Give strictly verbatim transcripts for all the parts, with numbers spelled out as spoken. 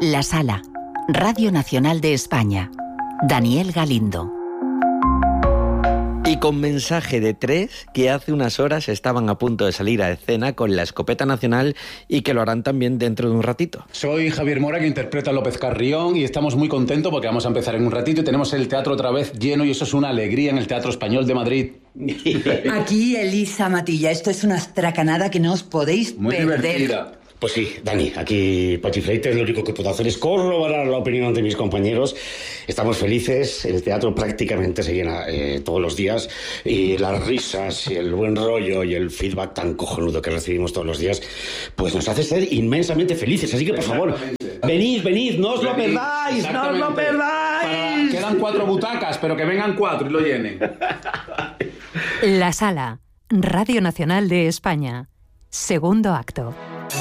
La Sala, Radio Nacional de España. Daniel Galindo. Y con mensaje de tres que hace unas horas estaban a punto de salir a escena con la Escopeta Nacional y que lo harán también dentro de un ratito. Soy Javier Mora, que interpreta a López Carrión, y estamos muy contentos porque vamos a empezar en un ratito y tenemos el teatro otra vez lleno, y eso es una alegría en el Teatro Español de Madrid. Aquí Elisa Matilla, esto es una astracanada que no os podéis muy perder. Divertida. Pues sí, Dani, aquí Pachi Freites, lo único que puedo hacer es corroborar la opinión de mis compañeros. Estamos felices, el teatro prácticamente se llena eh, todos los días, y las risas y el buen rollo y el feedback tan cojonudo que recibimos todos los días, pues nos hace ser inmensamente felices. Así que, por favor, venid, venid, no os lo perdáis, no os lo perdáis. Para, quedan cuatro butacas, pero que vengan cuatro y lo llenen. La Sala, Radio Nacional de España. Segundo acto.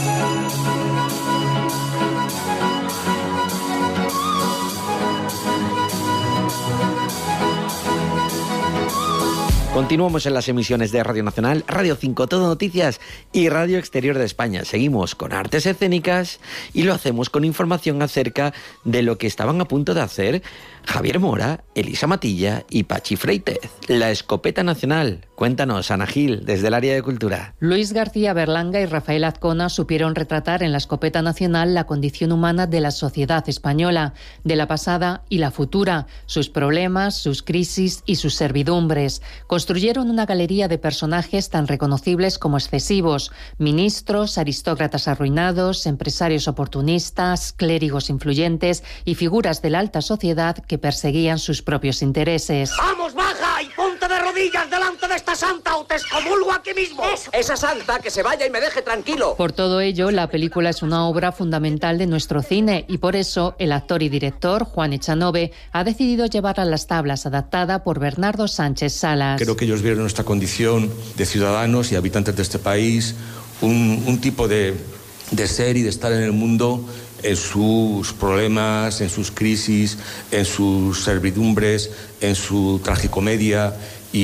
Continuamos en las emisiones de Radio Nacional, Radio cinco, Todo Noticias y Radio Exterior de España. Seguimos con artes escénicas y lo hacemos con información acerca de lo que estaban a punto de hacer Javier Mora, Elisa Matilla y Pachi Freites. La Escopeta Nacional. Cuéntanos, Ana Gil, desde el área de cultura. Luis García Berlanga y Rafael Azcona supieron retratar en la Escopeta Nacional la condición humana de la sociedad española, de la pasada y la futura, sus problemas, sus crisis y sus servidumbres. Construyeron una galería de personajes tan reconocibles como excesivos: ministros, aristócratas arruinados, empresarios oportunistas, clérigos influyentes y figuras de la alta sociedad que perseguían sus propios intereses. ¡Vamos, baja y ponte de rodillas delante de esta santa o te excomulgo aquí mismo! Eso. Esa santa, que se vaya y me deje tranquilo. Por todo ello, la película es una obra fundamental de nuestro cine, y por eso el actor y director Juan Echanove ha decidido llevar a las tablas, adaptada por Bernardo Sánchez Salas. Creo que ellos vieron nuestra condición de ciudadanos y habitantes de este país, un, un tipo de, de ser y de estar en el mundo, en sus problemas, en sus crisis, en sus servidumbres, en su tragicomedia,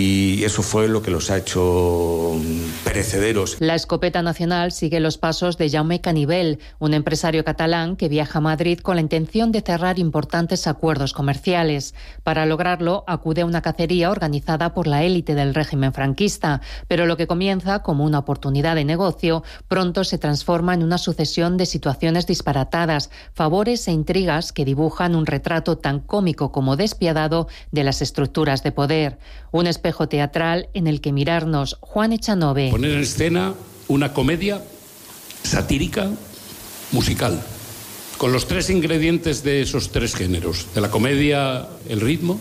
y eso fue lo que los ha hecho perecederos. La Escopeta Nacional sigue los pasos de Jaume Canivel, un empresario catalán que viaja a Madrid con la intención de cerrar importantes acuerdos comerciales. Para lograrlo, acude a una cacería organizada por la élite del régimen franquista, pero lo que comienza como una oportunidad de negocio pronto se transforma en una sucesión de situaciones disparatadas, favores e intrigas que dibujan un retrato tan cómico como despiadado de las estructuras de poder. Un espejo teatral en el que mirarnos, Juan Echanove. Poner en escena una comedia satírica, musical, con los tres ingredientes de esos tres géneros: de la comedia, el ritmo;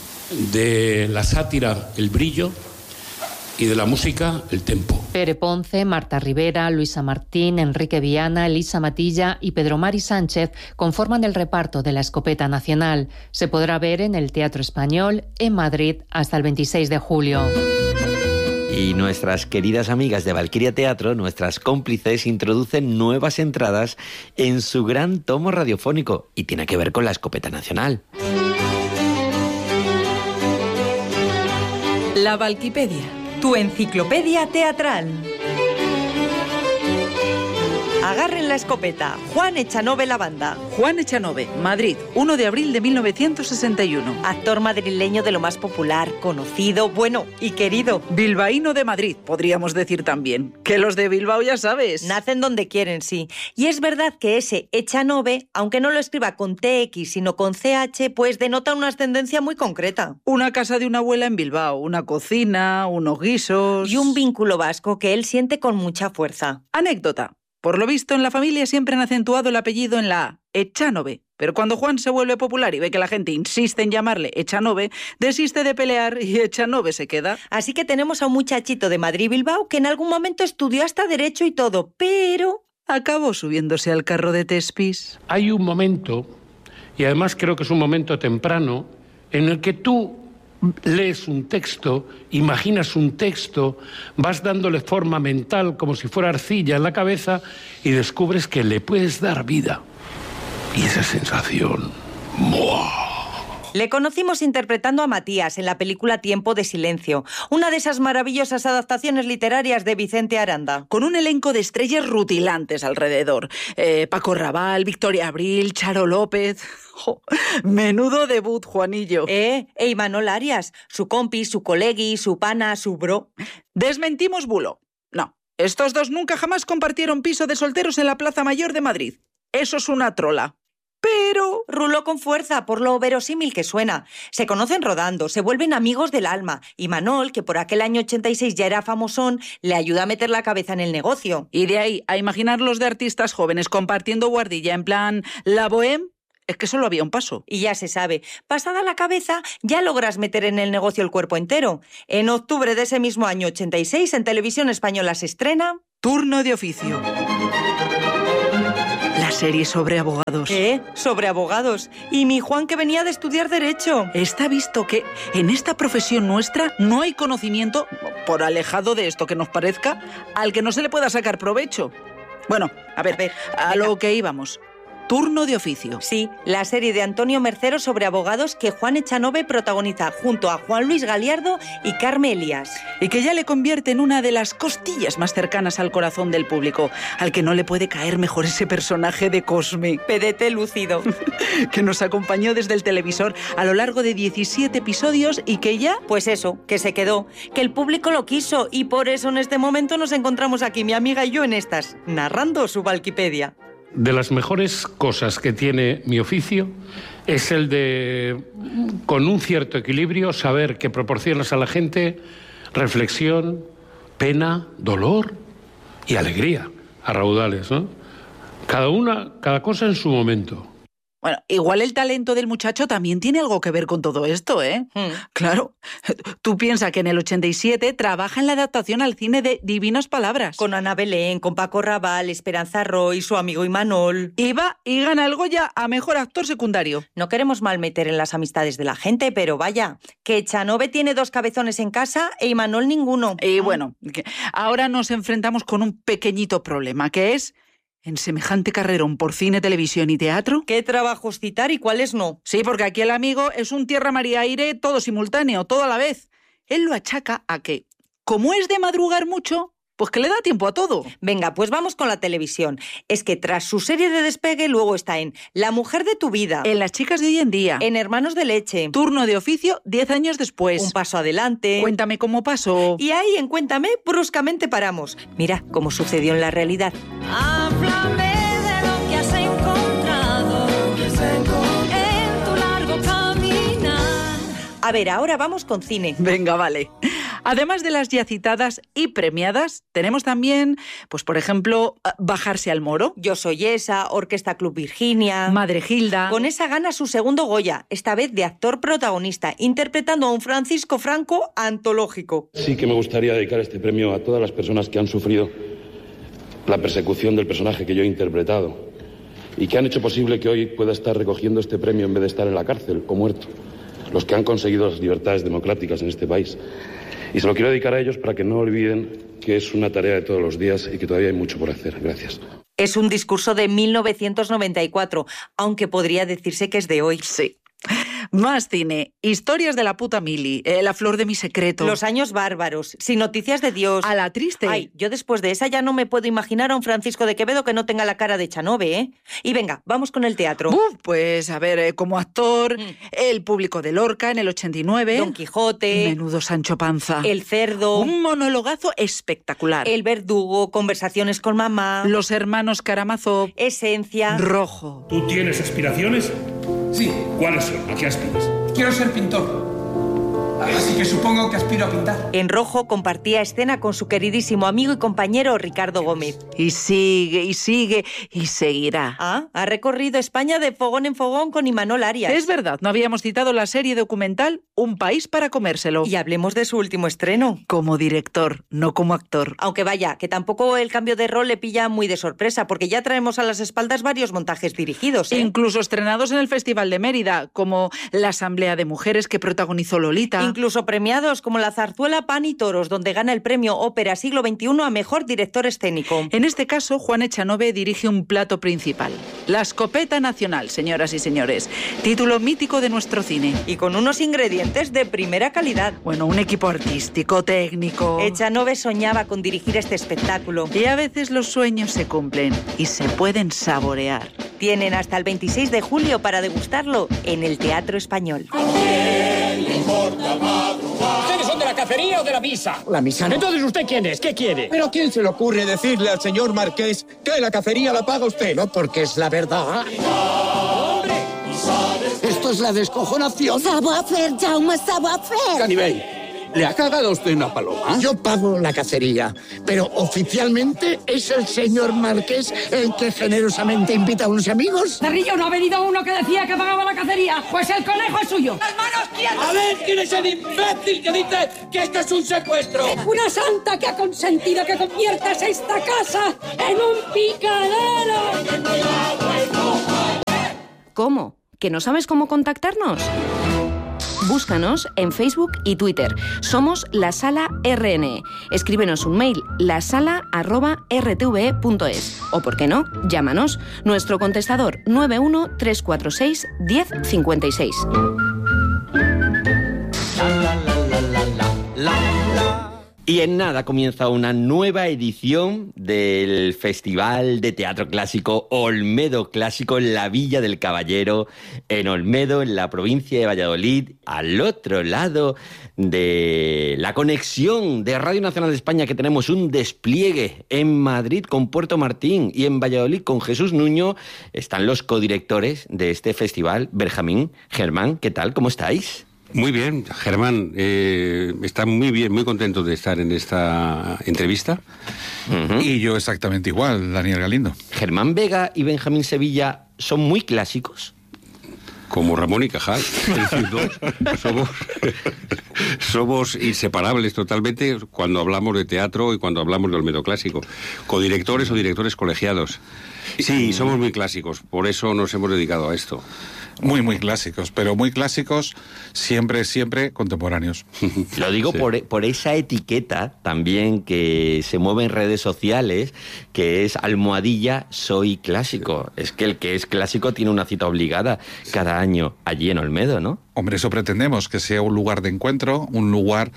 de la sátira, el brillo; y de la música, el tempo. Pere Ponce, Marta Rivera, Luisa Martín, Enrique Viana, Elisa Matilla y Pedro Mari Sánchez conforman el reparto de la Escopeta Nacional. Se podrá ver en el Teatro Español, en Madrid, hasta el veintiséis de julio. Y nuestras queridas amigas de Valquiria Teatro, nuestras cómplices, introducen nuevas entradas en su gran tomo radiofónico, y tiene que ver con la Escopeta Nacional. La Valquipedia, tu enciclopedia teatral. Agarren la escopeta. Juan Echanove la banda. Juan Echanove, Madrid, primero de abril de mil novecientos sesenta y uno. Actor madrileño de lo más popular, conocido, bueno y querido. Bilbaíno de Madrid, podríamos decir también. Que los de Bilbao, ya sabes, nacen donde quieren, sí. Y es verdad que ese Echanove, aunque no lo escriba con T X sino con C H, pues denota una ascendencia muy concreta. Una casa de una abuela en Bilbao, una cocina, unos guisos... Y un vínculo vasco que él siente con mucha fuerza. Anécdota. Por lo visto, en la familia siempre han acentuado el apellido en la A, Echanove. Pero cuando Juan se vuelve popular y ve que la gente insiste en llamarle Echanove, desiste de pelear y Echanove se queda. Así que tenemos a un muchachito de Madrid-Bilbao que en algún momento estudió hasta Derecho y todo, pero... acabó subiéndose al carro de Tespis. Hay un momento, y además creo que es un momento temprano, en el que tú lees un texto, imaginas un texto, vas dándole forma mental como si fuera arcilla en la cabeza y descubres que le puedes dar vida. Y esa sensación, ¡buah! Le conocimos interpretando a Matías en la película Tiempo de silencio, una de esas maravillosas adaptaciones literarias de Vicente Aranda. Con un elenco de estrellas rutilantes alrededor. Eh, Paco Raval, Victoria Abril, Charo López... Oh, menudo debut, Juanillo. Eh, e Imanol Arias, su compi, su colegui, su pana, su bro. Desmentimos bulo. No, estos dos nunca jamás compartieron piso de solteros en la Plaza Mayor de Madrid. Eso es una trola. Pero... ruló con fuerza por lo verosímil que suena. Se conocen rodando, se vuelven amigos del alma. Y Manol, que por aquel año ochenta y seis ya era famosón, le ayuda a meter la cabeza en el negocio. Y de ahí a imaginarlos de artistas jóvenes compartiendo guardilla en plan la bohème, es que solo había un paso. Y ya se sabe, pasada la cabeza, ya logras meter en el negocio el cuerpo entero. En octubre de ese mismo año ochenta y seis, en Televisión Española se estrena... Turno de oficio. La serie sobre abogados. ¿Qué? Sobre abogados. Y mi Juan, que venía de estudiar Derecho. Está visto que en esta profesión nuestra no hay conocimiento, por alejado de esto que nos parezca, al que no se le pueda sacar provecho. Bueno, a ver, a, ver, a lo que íbamos. Turno de oficio. Sí, la serie de Antonio Mercero sobre abogados que Juan Echanove protagoniza junto a Juan Luis Galiardo y Carme Elías. Y que ya le convierte en una de las costillas más cercanas al corazón del público, al que no le puede caer mejor ese personaje de Cosme. Pedete lúcido. Que nos acompañó desde el televisor a lo largo de diecisiete episodios y que ya... Pues eso, que se quedó, que el público lo quiso y por eso en este momento nos encontramos aquí mi amiga y yo en estas, narrando su Wikipedia. De las mejores cosas que tiene mi oficio es el de, con un cierto equilibrio, saber que proporcionas a la gente reflexión, pena, dolor y alegría a raudales, ¿no? Cada una, cada cosa en su momento. Bueno, igual el talento del muchacho también tiene algo que ver con todo esto, ¿eh? Hmm. Claro. Tú piensas que en el ochenta y siete trabaja en la adaptación al cine de Divinas Palabras. Con Ana Belén, con Paco Raval, Esperanza Roy, su amigo Imanol. Y va y gana el Goya a Mejor Actor Secundario. No queremos malmeter en las amistades de la gente, pero vaya, que Echanove tiene dos cabezones en casa e Imanol ninguno. Y bueno, ahora nos enfrentamos con un pequeñito problema, que es... en semejante carrerón por cine, televisión y teatro... ¿Qué trabajos citar y cuáles no? Sí, porque aquí el amigo es un tierra, mar y aire, todo simultáneo, todo a la vez. Él lo achaca a que, como es de madrugar mucho, pues que le da tiempo a todo. Venga, pues vamos con la televisión. Es que tras su serie de despegue luego está en La mujer de tu vida. En Las chicas de hoy en día. En Hermanos de leche. Turno de oficio, diez años después. Un paso adelante. Cuéntame cómo pasó. Y ahí en Cuéntame, bruscamente paramos. Mira cómo sucedió en la realidad. Háblame de lo que has encontrado en tu largo caminar. A ver, ahora vamos con cine. Venga, vale. Además de las ya citadas y premiadas, tenemos también, pues por ejemplo, Bajarse al Moro. Yo soy esa, Orquesta Club Virginia. Madre Gilda. Con esa gana su segundo Goya, esta vez de actor protagonista, interpretando a un Francisco Franco antológico. Sí que me gustaría dedicar este premio a todas las personas que han sufrido la persecución del personaje que yo he interpretado y que han hecho posible que hoy pueda estar recogiendo este premio en vez de estar en la cárcel o muerto. Los que han conseguido las libertades democráticas en este país. Y se lo quiero dedicar a ellos para que no olviden que es una tarea de todos los días y que todavía hay mucho por hacer. Gracias. Es un discurso de mil novecientos noventa y cuatro, aunque podría decirse que es de hoy. Sí. Más cine. Historias de la puta mili. Eh, la flor de mi secreto. Los años bárbaros. Sin noticias de Dios. A la triste. Ay, yo después de esa ya no me puedo imaginar a un Francisco de Quevedo que no tenga la cara de Echanove, ¿eh? Y venga, vamos con el teatro. Uf, pues, a ver, eh, como actor, mm. El público de Lorca en el ochenta y nueve. Don Quijote. Menudo Sancho Panza. El cerdo. Un monologazo espectacular. El verdugo. Conversaciones con mamá. Los hermanos Karamazov. Esencia. Rojo. ¿Tú tienes aspiraciones? Sí. ¿Cuáles son? ¿A qué aspiras? Quiero ser pintor. Así que supongo que aspiro a pintar. En Rojo compartía escena con su queridísimo amigo y compañero Ricardo Gómez. Y sigue, y sigue, y seguirá. Ah, ha recorrido España de fogón en fogón con Imanol Arias. Es verdad, no habíamos citado la serie documental Un país para comérselo. Y hablemos de su último estreno. Como director, no como actor. Aunque vaya, que tampoco el cambio de rol le pilla muy de sorpresa, porque ya traemos a las espaldas varios montajes dirigidos, ¿eh? Incluso estrenados en el Festival de Mérida, como La Asamblea de Mujeres que protagonizó Lolita. Incluso premiados como la zarzuela Pan y Toros, donde gana el premio Ópera Siglo veintiuno a Mejor Director Escénico. En este caso, Juan Echanove dirige un plato principal. La escopeta nacional, señoras y señores. Título mítico de nuestro cine. Y con unos ingredientes de primera calidad. Bueno, un equipo artístico, técnico. Echanove soñaba con dirigir este espectáculo. Y a veces los sueños se cumplen y se pueden saborear. Tienen hasta el veintiséis de julio para degustarlo en el Teatro Español. ¿Ustedes son de la cacería o de la misa? La misa no. Entonces, ¿usted quién es? ¿Qué quiere? ¿Pero a quién se le ocurre decirle al señor Marqués que la cacería la paga usted? No, porque es la verdad. ¡Hombre! Esto es la descojonación. Savoir-faire, Jaume, savoir-faire. Canibay, ¿le ha cagado usted una paloma? Yo pago la cacería, pero oficialmente es el señor Marqués el que generosamente invita a unos amigos. Cerrillo, ¿no ha venido uno que decía que pagaba la cacería? Pues el conejo es suyo. ¡Las manos quietas! A ver, ¿quién es el imbécil que dice que esto es un secuestro? Una santa que ha consentido que conviertas esta casa en un picadero. ¿Cómo? ¿Que no sabes cómo contactarnos? Búscanos en Facebook y Twitter. Somos La Sala R N E. Escríbenos un mail, lasala arroba r t v e punto es. O, ¿por qué no?, llámanos. Nuestro contestador nueve uno tres cuatro seis uno cero cinco seis. Y en nada comienza una nueva edición del Festival de Teatro Clásico Olmedo Clásico en la Villa del Caballero, en Olmedo, en la provincia de Valladolid, al otro lado de la conexión de Radio Nacional de España, que tenemos un despliegue en Madrid con Puerto Martín y en Valladolid con Jesús Nuño. Están los codirectores de este festival, Benjamín, Germán, ¿qué tal? ¿Cómo estáis? Muy bien, Germán, eh, está muy bien, muy contento de estar en esta entrevista. Uh-huh. Y yo exactamente igual, Daniel Galindo. Germán Vega y Benjamín Sevilla son muy clásicos. Como Ramón y Cajal, es decir, dos, somos, somos inseparables totalmente cuando hablamos de teatro y cuando hablamos de Olmedo Clásico. Codirectores o directores colegiados. Sí, somos muy clásicos, por eso nos hemos dedicado a esto. Muy, muy clásicos, pero muy clásicos, siempre, siempre contemporáneos. Lo digo sí. por, por esa etiqueta también que se mueve en redes sociales, que es almohadilla soy clásico. Es que el que es clásico tiene una cita obligada cada año allí en Olmedo, ¿no? Hombre, eso pretendemos, que sea un lugar de encuentro, un lugar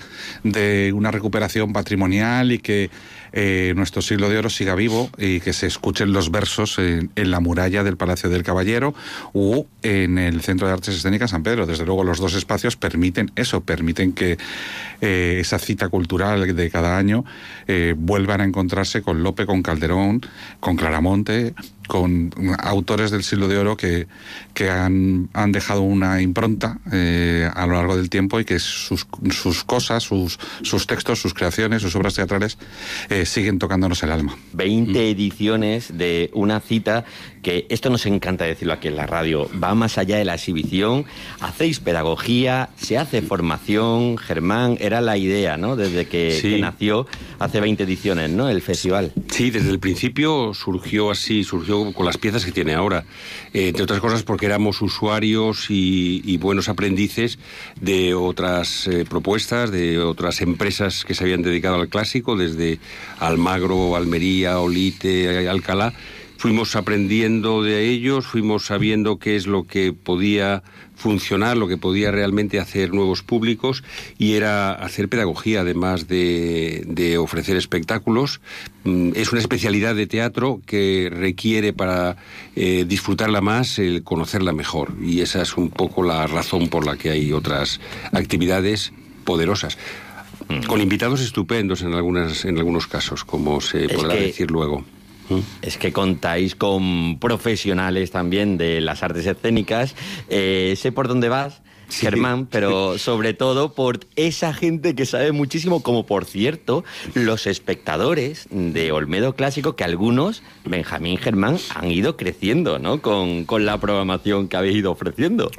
de una recuperación patrimonial y que eh, nuestro siglo de oro siga vivo y que se escuchen los versos en, en la muralla del Palacio del Caballero o en el Centro de Artes Escénicas San Pedro. Desde luego los dos espacios permiten eso, permiten que eh, esa cita cultural de cada año eh, vuelvan a encontrarse con Lope, con Calderón, con Claramonte, con autores del siglo de oro que, que han, han dejado una impronta eh, a lo largo del tiempo y que sus, sus cosas, sus, sus textos, sus creaciones, sus obras teatrales eh, siguen tocándonos el alma. veinte ediciones de una cita que, esto nos encanta decirlo aquí en la radio, va más allá de la exhibición. Hacéis pedagogía, se hace formación. Germán, era la idea, ¿no?, desde que, sí. que nació hace veinte ediciones, ¿no?, el festival. Sí, desde el principio surgió así, surgió con las piezas que tiene ahora, eh, entre otras cosas porque éramos usuarios y, y buenos aprendices de otras eh, propuestas, de otras empresas que se habían dedicado al clásico, desde Almagro, Almería, Olite, Alcalá. Fuimos aprendiendo de ellos, fuimos sabiendo qué es lo que podía funcionar, lo que podía realmente hacer nuevos públicos, y era hacer pedagogía, además de, de ofrecer espectáculos. Es una especialidad de teatro que requiere, para eh, disfrutarla más, el conocerla mejor, y esa es un poco la razón por la que hay otras actividades poderosas. Con invitados estupendos en, algunas, en algunos casos, como se es podrá que... decir luego. Es que contáis con profesionales también de las artes escénicas. Eh, sé por dónde vas, sí. Germán, pero sobre todo por esa gente que sabe muchísimo, como por cierto los espectadores de Olmedo Clásico, que algunos, Benjamín, Germán, han ido creciendo, ¿no?, con, con la programación que habéis ido ofreciendo.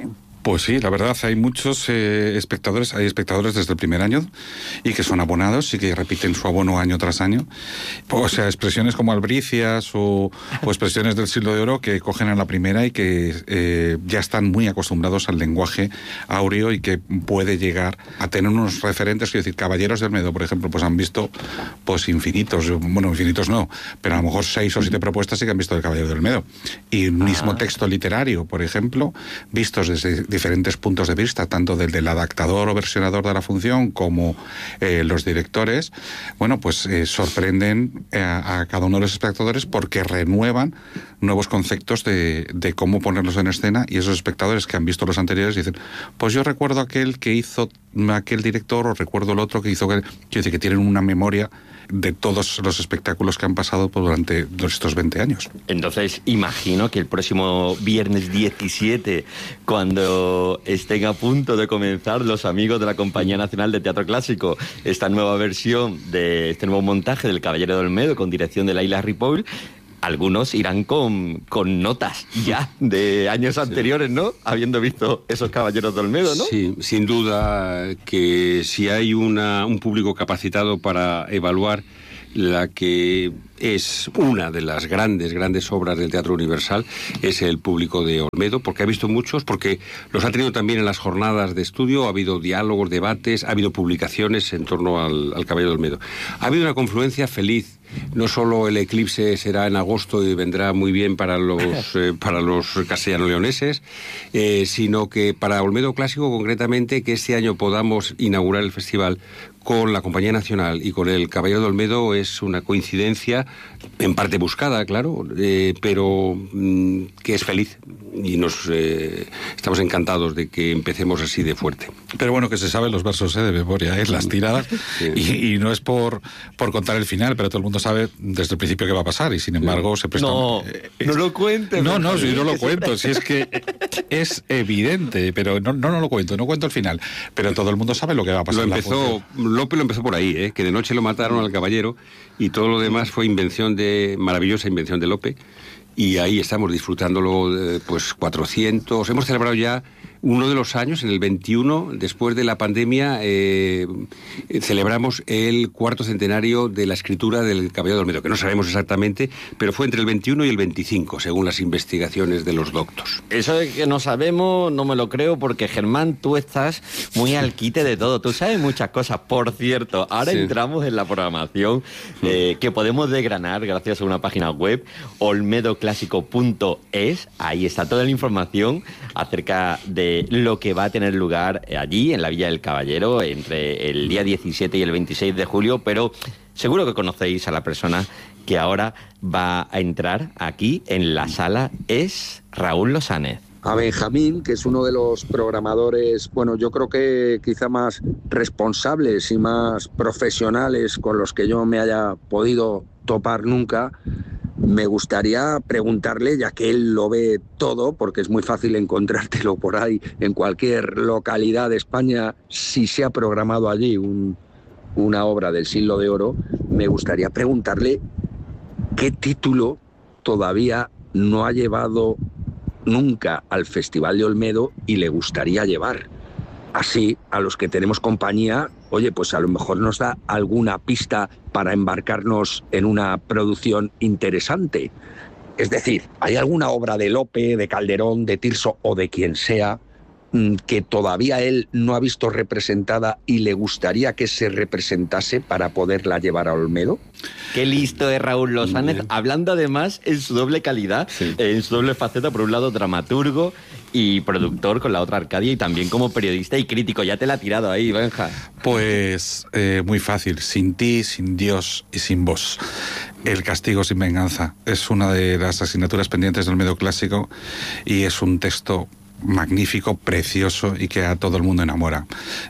Pues sí, la verdad, hay muchos eh, espectadores, hay espectadores desde el primer año y que son abonados y que repiten su abono año tras año. O sea, expresiones como albricias o, o expresiones del siglo de oro que cogen a la primera y que eh, ya están muy acostumbrados al lenguaje áureo y que puede llegar a tener unos referentes, quiero decir, Caballeros de Olmedo, por ejemplo, pues han visto pues infinitos, bueno, infinitos no, pero a lo mejor seis o siete propuestas sí que han visto el Caballero de Olmedo. Y mismo ah. texto literario, por ejemplo, vistos desde diferentes puntos de vista, tanto del, del adaptador o versionador de la función como eh, los directores, bueno, pues eh, sorprenden a, a cada uno de los espectadores porque renuevan nuevos conceptos de, de cómo ponerlos en escena, y esos espectadores que han visto los anteriores dicen, pues yo recuerdo aquel que hizo aquel director o recuerdo el otro que hizo, quiero decir, que tienen una memoria de todos los espectáculos que han pasado durante estos veinte años. Entonces, imagino que el próximo viernes diecisiete, cuando estén a punto de comenzar los amigos de la Compañía Nacional de Teatro Clásico esta nueva versión de este nuevo montaje del Caballero de Olmedo con dirección de Laila Ripoll, algunos irán con, con notas ya de años anteriores, ¿no? Habiendo visto esos Caballeros de Olmedo, ¿no? Sí, sin duda que si hay una, un público capacitado para evaluar la que es una de las grandes, grandes obras del Teatro Universal, es el público de Olmedo, porque ha visto muchos, porque los ha tenido también en las jornadas de estudio, ha habido diálogos, debates, ha habido publicaciones en torno al, al Caballero de Olmedo. Ha habido una confluencia feliz. No solo el eclipse será en agosto y vendrá muy bien para los eh, para los castellano-leoneses, eh, sino que para Olmedo Clásico concretamente, que este año podamos inaugurar el festival con la Compañía Nacional y con el Caballero de Olmedo es una coincidencia, en parte buscada, claro, eh, pero mm, que es feliz, y nos eh, estamos encantados de que empecemos así de fuerte. Pero bueno, que se saben los versos eh, de memoria, ¿eh? Las tiradas, sí. y, y no es por, por contar el final, pero todo el mundo sabe desde el principio qué va a pasar, y sin embargo se presta... No, eh, no lo cuentes. No, no, si no lo cuento, si es que es evidente, pero no, no, no lo cuento, no cuento el final, pero todo el mundo sabe lo que va a pasar. Lo empezó, Lope lo empezó por ahí, ¿eh? Que de noche lo mataron al caballero y todo lo demás fue invención de, maravillosa invención de Lope, y ahí estamos disfrutándolo, eh, pues cuatrocientos, hemos celebrado ya uno de los años, en el veintiuno, después de la pandemia, eh, celebramos el cuarto centenario de la escritura del Caballero de Olmedo, que no sabemos exactamente, pero fue entre el veintiuno y el veinticinco, según las investigaciones de los doctos. Eso de que no sabemos, no me lo creo, porque Germán, tú estás muy al quite de todo, tú sabes muchas cosas. Por cierto, ahora sí. entramos en la programación eh, que podemos desgranar gracias a una página web, olmedo clásico punto es, ahí está toda la información acerca de lo que va a tener lugar allí, en la Villa del Caballero, entre el día diecisiete y el veintiséis de julio, pero seguro que conocéis a la persona que ahora va a entrar aquí en la sala, es Raúl Losánez. A Benjamín, que es uno de los programadores, bueno, yo creo que quizá más responsables y más profesionales con los que yo me haya podido topar nunca. Me gustaría preguntarle, ya que él lo ve todo, porque es muy fácil encontrártelo por ahí en cualquier localidad de España, si se ha programado allí un, una obra del Siglo de Oro, me gustaría preguntarle qué título todavía no ha llevado nunca al Festival de Olmedo y le gustaría llevar. Así, a los que tenemos compañía, oye, pues a lo mejor nos da alguna pista para embarcarnos en una producción interesante. Es decir, ¿hay alguna obra de Lope, de Calderón, de Tirso o de quien sea que todavía él no ha visto representada y le gustaría que se representase para poderla llevar a Olmedo? Qué listo es Raúl Losánez, hablando además en su doble calidad, sí. en su doble faceta, por un lado dramaturgo y productor con la otra Arcadia, y también como periodista y crítico. Ya te la ha tirado ahí, Benja. Pues eh, muy fácil, sin ti, sin Dios y sin vos. El castigo sin venganza es una de las asignaturas pendientes del Olmedo Clásico y es un texto magnífico, precioso y que a todo el mundo enamora.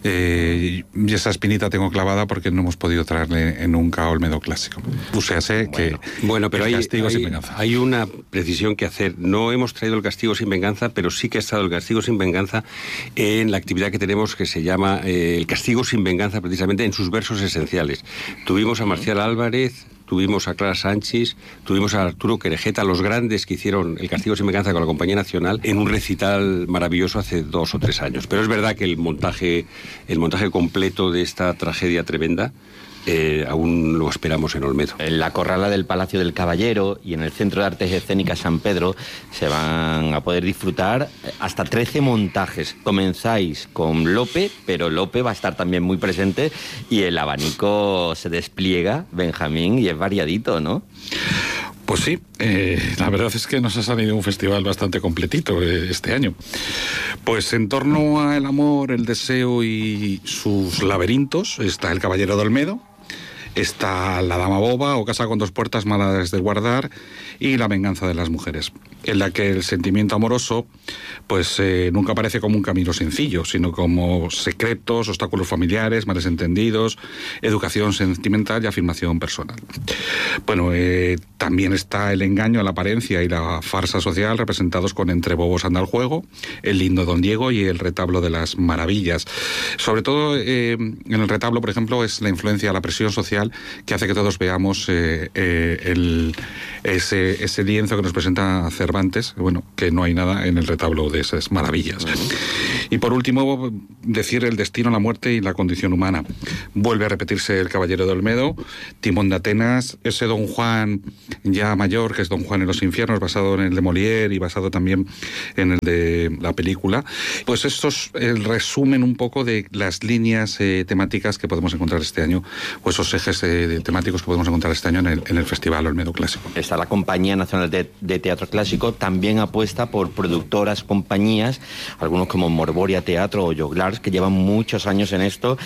Eh, y esa espinita tengo clavada porque no hemos podido traerle nunca a Olmedo Clásico. O sea, sé bueno, que bueno, pero el hay, castigo hay, sin venganza. Hay una precisión que hacer. No hemos traído el castigo sin venganza, pero sí que ha estado el castigo sin venganza en la actividad que tenemos que se llama eh, el castigo sin venganza, precisamente en sus versos esenciales. Tuvimos a Marcial Álvarez, tuvimos a Clara Sánchez, tuvimos a Arturo Querejeta, los grandes que hicieron El castigo sin venganza con la Compañía Nacional, en un recital maravilloso hace dos o tres años. Pero es verdad que el montaje, el montaje completo de esta tragedia tremenda Eh, aún lo esperamos en Olmedo. En la Corrala del Palacio del Caballero y en el Centro de Artes Escénicas San Pedro se van a poder disfrutar hasta trece montajes. Comenzáis con Lope, pero Lope va a estar también muy presente y el abanico se despliega, Benjamín, y es variadito, ¿no? Pues sí, eh, la verdad es que nos ha salido un festival bastante completito eh, este año. Pues en torno al amor, el deseo y sus laberintos está El Caballero de Olmedo, está La Dama Boba o Casa con dos puertas, malas de guardar, y La venganza de las mujeres, en la que el sentimiento amoroso pues eh, nunca aparece como un camino sencillo, sino como secretos, obstáculos familiares, males entendidos, educación sentimental y afirmación personal. Bueno, eh, también está el engaño, la apariencia y la farsa social, representados con Entre bobos anda el juego, El lindo Don Diego y El retablo de las maravillas. Sobre todo eh, en el retablo, por ejemplo, es la influencia, la presión social que hace que todos veamos eh, eh, el, ese, ese lienzo que nos presenta Cervantes, bueno, que no hay nada en el retablo de esas maravillas. Uh-huh. Y por último, decir el destino, la muerte y la condición humana. Vuelve a repetirse El Caballero de Olmedo, Timón de Atenas, ese Don Juan ya mayor, que es Don Juan en los infiernos, basado en el de Molière y basado también en el de la película. Pues esto es el resumen un poco de las líneas eh, temáticas que podemos encontrar este año, o esos ejes eh, temáticos que podemos encontrar este año en el, en el Festival Olmedo Clásico. Está la Compañía Nacional de, de Teatro Clásico, también apuesta por productoras, compañías, algunos como Morboria Teatro o Joglars, que llevan muchos años en esto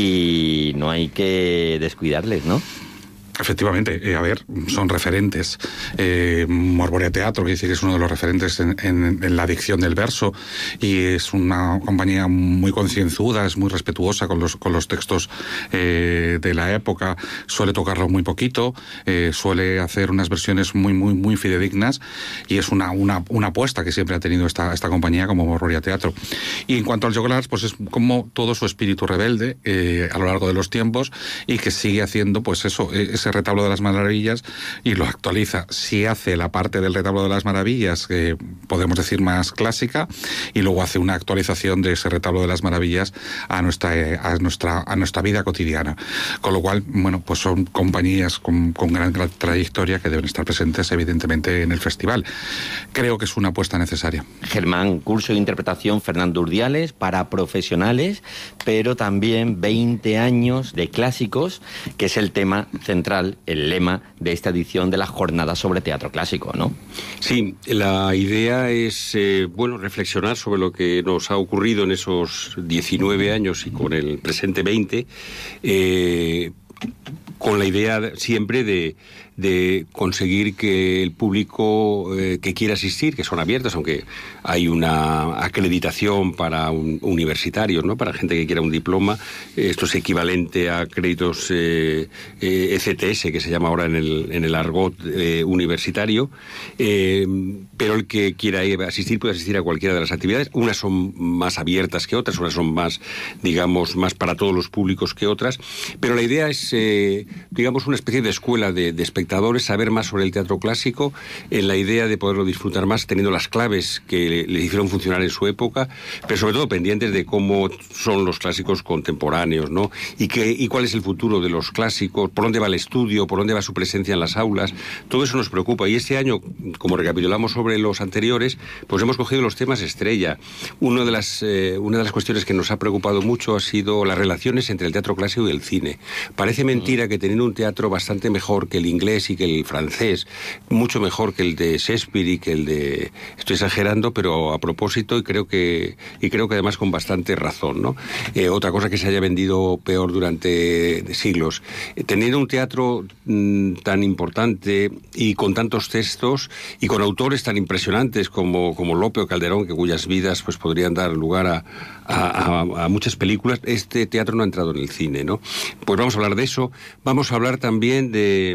y no hay que descuidarles, ¿no? Efectivamente, eh, a ver, son referentes. Eh, Morboria Teatro, que dice que es uno de los referentes en, en, en la dicción del verso, y es una compañía muy concienzuda, es muy respetuosa con los, con los textos eh, de la época, suele tocarlo muy poquito, eh, suele hacer unas versiones muy, muy, muy fidedignas, y es una, una, una apuesta que siempre ha tenido esta, esta compañía como Morboria Teatro. Y en cuanto al Joglars, pues es como todo su espíritu rebelde eh, a lo largo de los tiempos, y que sigue haciendo, pues eso, eh, ese retablo de las maravillas y lo actualiza. Si hace la parte del retablo de las maravillas, que podemos decir más clásica, y luego hace una actualización de ese retablo de las maravillas a nuestra, a nuestra, a nuestra vida cotidiana. Con lo cual, bueno, pues son compañías con, con gran, gran trayectoria que deben estar presentes evidentemente en el festival. Creo que es una apuesta necesaria. Germán, curso de interpretación Fernando Urdiales para profesionales, pero también veinte años de clásicos, que es el tema central, el lema de esta edición de la jornada sobre teatro clásico, ¿no? Sí, la idea es, eh, bueno, reflexionar sobre lo que nos ha ocurrido en esos diecinueve años y con el presente veinte, eh, con la idea siempre de, de conseguir que el público eh, que quiera asistir, que son abiertos, aunque hay una acreditación para un, universitarios, ¿no? Para gente que quiera un diploma, esto es equivalente a créditos eh, eh, E C T S, que se llama ahora en el, en el argot eh, universitario, eh, pero el que quiera asistir puede asistir a cualquiera de las actividades. Unas son más abiertas que otras, unas son más, digamos, más para todos los públicos que otras, pero la idea es, eh, digamos, una especie de escuela de, de espectadores, saber más sobre el teatro clásico, en la idea de poderlo disfrutar más, teniendo las claves que le, le hicieron funcionar en su época, pero sobre todo pendientes de cómo son los clásicos contemporáneos, ¿no? Y, qué, y cuál es el futuro de los clásicos, por dónde va el estudio, por dónde va su presencia en las aulas. Todo eso nos preocupa. Y este año, como recapitulamos sobre los anteriores, pues hemos cogido los temas estrella. Uno de las, eh, una de las cuestiones que nos ha preocupado mucho ha sido las relaciones entre el teatro clásico y el cine. Parece mentira que teniendo un teatro bastante mejor que el inglés y que el francés, mucho mejor que el de Shakespeare y que el de... Estoy exagerando, pero a propósito, y creo que, y creo que además con bastante razón, ¿no? Eh, otra cosa que se haya vendido peor durante siglos. Eh, teniendo un teatro mmm, tan importante y con tantos textos y con autores tan impresionantes como, como Lope o Calderón, que cuyas vidas pues podrían dar lugar a, a, a, a muchas películas, este teatro no ha entrado en el cine, ¿no? Pues vamos a hablar de eso. Vamos a hablar también de, de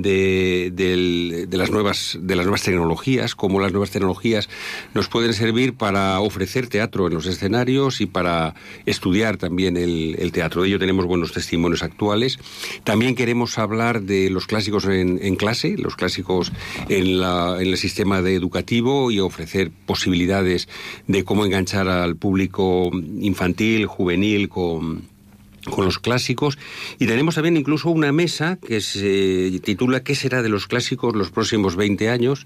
de, de, de, las nuevas, de las nuevas tecnologías, cómo las nuevas tecnologías nos pueden servir para ofrecer teatro en los escenarios y para estudiar también el, el teatro. De ello tenemos buenos testimonios actuales. También queremos hablar de los clásicos en, en clase, los clásicos en, la, en el sistema de educativo, y ofrecer posibilidades de cómo enganchar al público infantil, juvenil, con... con los clásicos. Y tenemos también incluso una mesa que se titula ¿Qué será de los clásicos los próximos veinte años?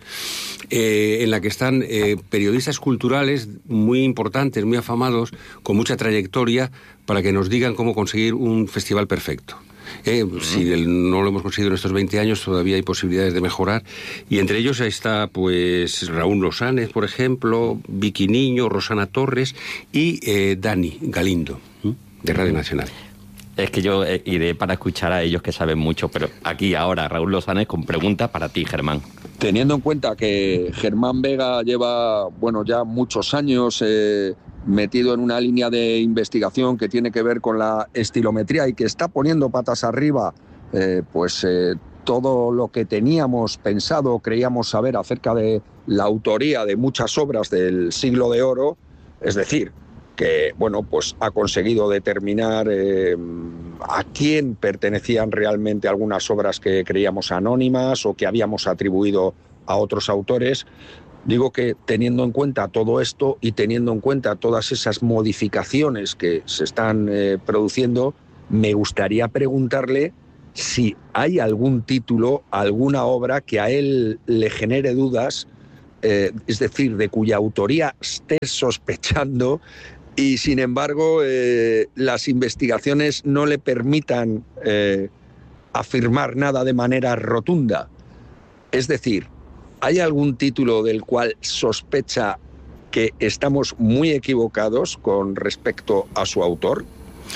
Eh, en la que están eh, periodistas culturales muy importantes, muy afamados, con mucha trayectoria, para que nos digan cómo conseguir un festival perfecto. Eh, uh-huh. Si el, no lo hemos conseguido en estos veinte años, todavía hay posibilidades de mejorar, y entre ellos está pues Raúl Losánez, por ejemplo, Vicky Niño, Rosana Torres y eh, Dani Galindo, ¿eh? de Radio Nacional. Es que yo eh, iré para escuchar a ellos, que saben mucho, pero aquí ahora Raúl Losánez con pregunta para ti, Germán. Teniendo en cuenta que Germán Vega lleva, bueno, ya muchos años eh, metido en una línea de investigación que tiene que ver con la estilometría, y que está poniendo patas arriba, eh, pues eh, todo lo que teníamos pensado, creíamos saber acerca de la autoría de muchas obras del Siglo de Oro, es decir, que bueno, pues ha conseguido determinar eh, a quién pertenecían realmente algunas obras que creíamos anónimas o que habíamos atribuido a otros autores. Digo que teniendo en cuenta todo esto y teniendo en cuenta todas esas modificaciones que se están eh, produciendo, me gustaría preguntarle si hay algún título, alguna obra que a él le genere dudas, eh, es decir, de cuya autoría esté sospechando, y sin embargo eh, las investigaciones no le permitan eh, afirmar nada de manera rotunda. Es decir, ¿hay algún título del cual sospecha que estamos muy equivocados con respecto a su autor?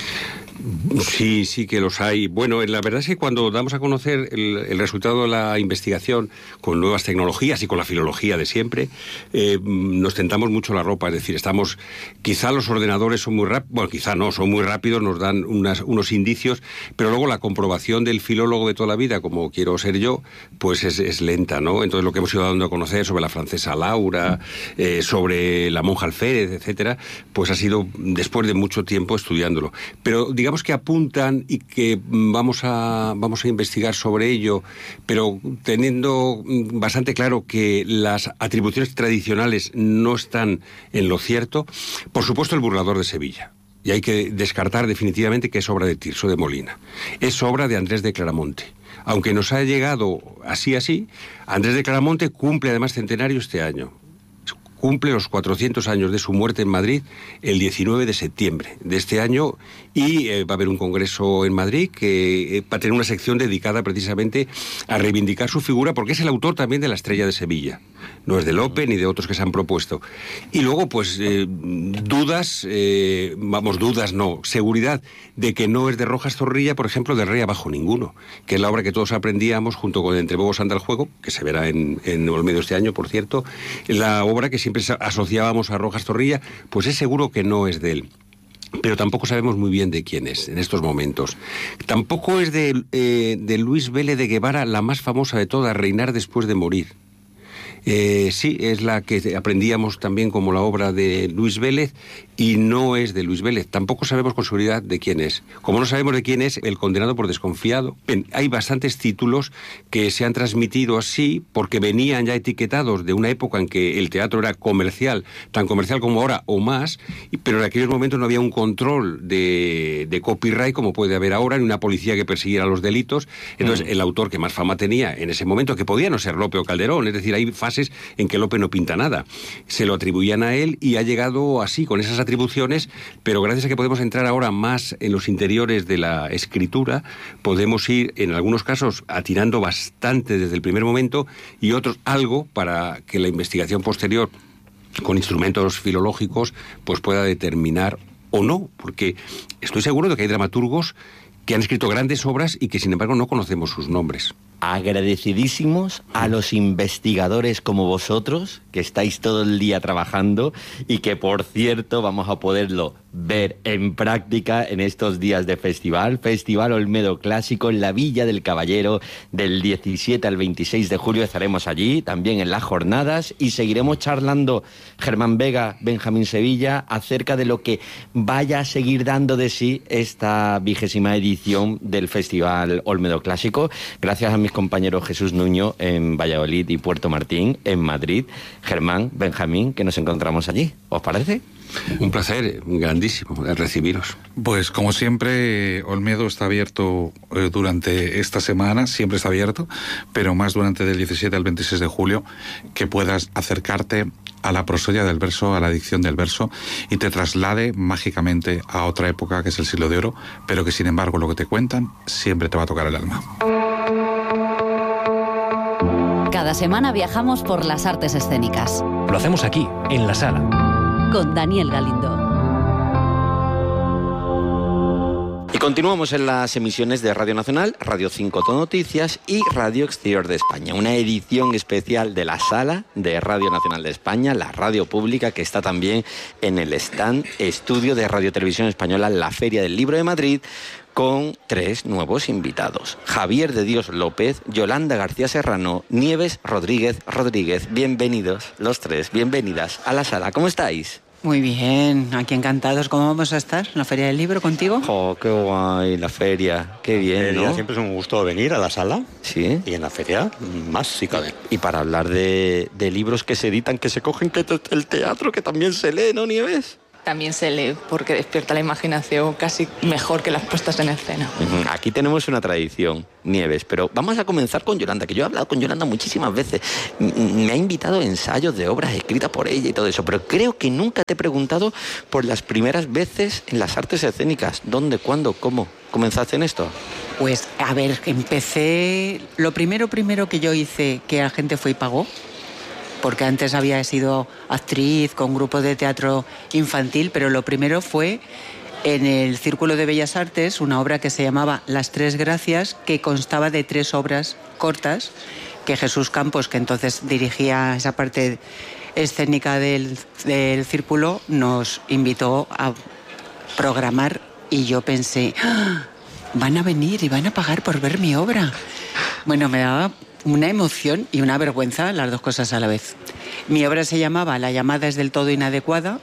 Sí, sí que los hay. Bueno, la verdad es que cuando damos a conocer el, el resultado de la investigación con nuevas tecnologías y con la filología de siempre, eh, nos tentamos mucho la ropa. Es decir, estamos, quizá los ordenadores son muy rápidos, bueno, quizá no, son muy rápidos, nos dan unas, unos indicios, pero luego la comprobación del filólogo de toda la vida, como quiero ser yo, pues es, es lenta, ¿no? Entonces lo que hemos ido dando a conocer sobre la francesa Laura, eh, sobre la monja Alférez, etcétera, pues ha sido después de mucho tiempo estudiándolo. Pero digamos que apuntan y que vamos a vamos a investigar sobre ello, pero teniendo bastante claro que las atribuciones tradicionales no están en lo cierto. Por supuesto, el burlador de Sevilla. Y hay que descartar definitivamente que es obra de Tirso de Molina. Es obra de Andrés de Claramonte. Aunque nos ha llegado así así, Andrés de Claramonte cumple además centenario este año. Cumple los cuatrocientos años de su muerte en Madrid el diecinueve de septiembre de este año, y eh, va a haber un congreso en Madrid que eh, va a tener una sección dedicada precisamente a reivindicar su figura, porque es el autor también de La Estrella de Sevilla. No es de Lope ni de otros que se han propuesto. Y luego, pues, eh, dudas, eh, vamos, dudas no, seguridad de que no es de Rojas Zorrilla, por ejemplo, de Rey Abajo Ninguno, que es la obra que todos aprendíamos junto con Entre Bobos anda el juego, que se verá en, en Olmedo este año, por cierto, la obra que siempre asociábamos a Rojas Zorrilla, pues es seguro que no es de él. Pero tampoco sabemos muy bien de quién es en estos momentos. Tampoco es de, eh, de Luis Vélez de Guevara, la más famosa de todas, Reinar después de morir. Eh, sí, es la que aprendíamos también como la obra de Luis Vélez, y no es de Luis Vélez. Tampoco sabemos con seguridad de quién es. Como no sabemos de quién es, El condenado por desconfiado. Bien, hay bastantes títulos que se han transmitido así porque venían ya etiquetados de una época en que el teatro era comercial, tan comercial como ahora o más, pero en aquellos momentos no había un control de, de copyright como puede haber ahora, ni una policía que persiguiera los delitos. Entonces, mm. el autor que más fama tenía en ese momento, que podía no ser Lope o Calderón, es decir, hay fases en que Lope no pinta nada, se lo atribuían a él, y ha llegado así, con esas atribuciones, pero gracias a que podemos entrar ahora más en los interiores de la escritura, podemos ir, en algunos casos, atirando bastante desde el primer momento, y otros algo para que la investigación posterior, con instrumentos filológicos, pues pueda determinar o no, porque estoy seguro de que hay dramaturgos que han escrito grandes obras y que sin embargo no conocemos sus nombres. agradecidísimos a los investigadores como vosotros, que estáis todo el día trabajando y que, por cierto, vamos a poderlo ver en práctica en estos días de festival. Festival Olmedo Clásico en la Villa del Caballero, del diecisiete al veintiséis de julio estaremos allí, también en las jornadas, y seguiremos charlando, Germán Vega, Benjamín Sevilla, acerca de lo que vaya a seguir dando de sí esta vigésima edición del Festival Olmedo Clásico. Gracias a mis compañeros Jesús Nuño en Valladolid y Puerto Martín en Madrid. Germán, Benjamín, que nos encontramos allí. ¿Os parece? Un placer grandísimo recibiros. Pues como siempre, Olmedo está abierto eh, durante esta semana, siempre está abierto, pero más durante del diecisiete al veintiséis de julio, que puedas acercarte a la prosodia del verso, a la dicción del verso, y te traslade mágicamente a otra época que es el siglo de oro, pero que sin embargo lo que te cuentan siempre te va a tocar el alma. Cada semana viajamos por las artes escénicas. Lo hacemos aquí, en La Sala. Con Daniel Galindo. Y continuamos en las emisiones de Radio Nacional, Radio cinco Todo Noticias y Radio Exterior de España. Una edición especial de La Sala de Radio Nacional de España, la radio pública que está también en el stand estudio de Radio Televisión Española en la Feria del Libro de Madrid, con tres nuevos invitados. Javier de Dios López, Yolanda García Serrano, Nieves Rodríguez Rodríguez. Bienvenidos los tres, bienvenidas a La Sala. ¿Cómo estáis? Muy bien, aquí encantados. ¿Cómo vamos a estar en la Feria del Libro contigo? Oh, qué guay, la feria, qué bien, ¿no? Siempre es un gusto venir a la sala. Sí. Y en la feria, más si cabe. Y para hablar de, de libros que se editan, que se cogen, que el teatro, que también se lee, ¿no, Nieves? También se lee porque despierta la imaginación casi mejor que las puestas en escena. Aquí tenemos una tradición, Nieves, pero vamos a comenzar con Yolanda, que yo he hablado con Yolanda muchísimas veces. Me ha invitado a ensayos de obras escritas por ella y todo eso, pero creo que nunca te he preguntado por las primeras veces en las artes escénicas. ¿Dónde, cuándo, cómo comenzaste en esto? Pues, a ver, empecé... Lo primero, primero que yo hice, que la gente fue y pagó, porque antes había sido actriz con grupos de teatro infantil, pero lo primero fue en el Círculo de Bellas Artes, una obra que se llamaba Las Tres Gracias, que constaba de tres obras cortas, que Jesús Campos, que entonces dirigía esa parte escénica del, del Círculo, nos invitó a programar, y yo pensé, ¡ah! Van a venir y van a pagar por ver mi obra. Bueno, me daba una emoción y una vergüenza, las dos cosas a la vez. Mi obra se llamaba La llamada es del todo inadecuada